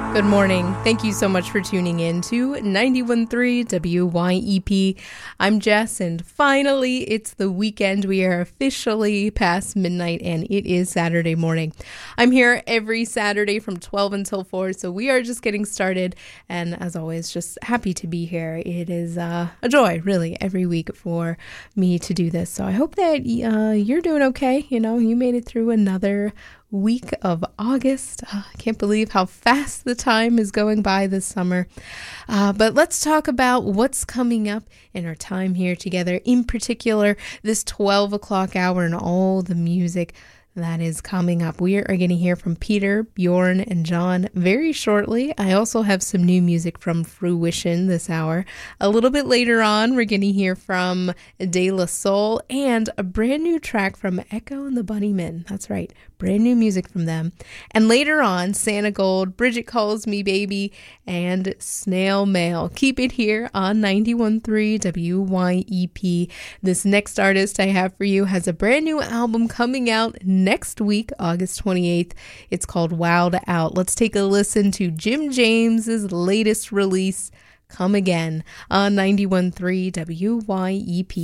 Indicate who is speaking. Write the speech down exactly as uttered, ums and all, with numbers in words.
Speaker 1: Good morning. Thank you so much for tuning in to ninety-one point three W Y E P. I'm Jess, and finally, it's the weekend. We are officially past midnight, and it is Saturday morning. I'm here every Saturday from twelve until four, so we are just getting started, and as always, just happy to be here. It is uh, a joy, really, every week for me to do this, so I hope that uh, you're doing okay. You know, you made it through another week of August. Uh, I can't believe how fast the time is going by this summer. Uh, but let's talk about what's coming up in our time here together, in particular, this twelve o'clock hour and all the music that is coming up. We are going to hear from Peter, Bjorn, and John very shortly. I also have some new music from Fruition this hour. A little bit later on, we're going to hear from De La Soul and a brand new track from Echo and the Bunnymen. That's right, brand new music from them. And later on, Santa Gold, Bridget Calls Me Baby, and Snail Mail. Keep it here on ninety-one point three W Y E P. This next artist I have for you has a brand new album coming out next week, August twenty-eighth. It's called Wild Out. Let's take a listen to Jim James's latest release, Come Again, on ninety-one point three W Y E P.